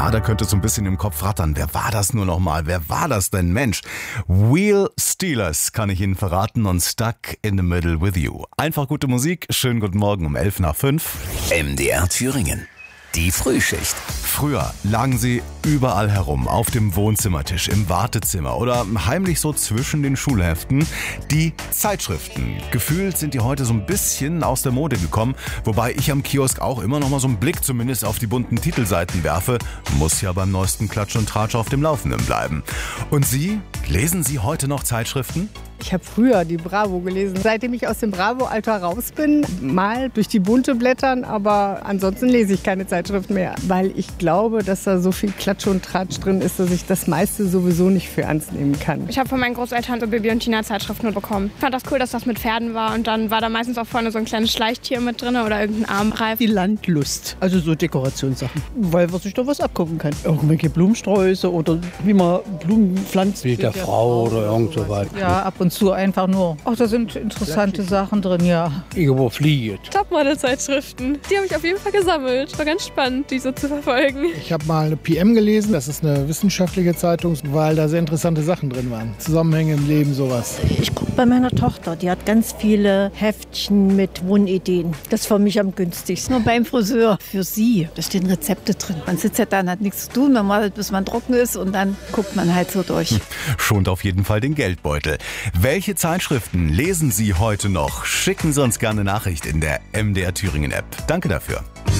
Ja, da könnte so ein bisschen im Kopf rattern. Wer war das nur noch mal? Wer war das denn, Mensch? Wheel Stealers kann ich Ihnen verraten und Stuck in the Middle with You. Einfach gute Musik. Schönen guten Morgen um 11:05. MDR Thüringen. Die Frühschicht. Früher lagen sie überall herum, auf dem Wohnzimmertisch, im Wartezimmer oder heimlich so zwischen den Schulheften. Die Zeitschriften. Gefühlt sind die heute so ein bisschen aus der Mode gekommen, wobei ich am Kiosk auch immer noch mal so einen Blick zumindest auf die bunten Titelseiten werfe. Muss ja beim neuesten Klatsch und Tratsch auf dem Laufenden bleiben. Und Sie? Lesen Sie heute noch Zeitschriften? Ich habe früher die Bravo gelesen. Seitdem ich aus dem Bravo-Alter raus bin, mal durch die Bunte blättern, aber ansonsten lese ich keine Zeitschriften mehr. Weil ich glaube, dass da so viel Klatsch und Tratsch drin ist, dass ich das meiste sowieso nicht für ernst nehmen kann. Ich habe von meinen Großeltern so Bibi und Tina Zeitschriften bekommen. Ich fand das cool, dass das mit Pferden war und dann war da meistens auch vorne so ein kleines Schleichtier mit drin oder irgendein Armreif. Die Landlust, also so Dekorationssachen, weil man sich da was abgucken kann. Irgendwelche Blumensträuße oder wie man Blumen pflanzt. Bild der Frau oder irgend so was. Ja, ab und zu einfach nur. Ach, da sind interessante Sachen drin, ja. Irgendwo fliegt. Topmodel-Zeitschriften. Die habe ich auf jeden Fall gesammelt. War ganz spannend, die so zu verfolgen. Ich habe mal eine PM gelesen, das ist eine wissenschaftliche Zeitung, weil da sehr interessante Sachen drin waren. Zusammenhänge im Leben, sowas. Ich gucke bei meiner Tochter, die hat ganz viele Heftchen mit Wohnideen. Das ist für mich am günstigsten. Nur beim Friseur. Für sie, da stehen Rezepte drin. Man sitzt ja dann, hat nichts zu tun, man wartet, bis man trocken ist und dann guckt man halt so durch. Schont auf jeden Fall den Geldbeutel. Welche Zeitschriften lesen Sie heute noch? Schicken Sie uns gerne eine Nachricht in der MDR Thüringen App. Danke dafür.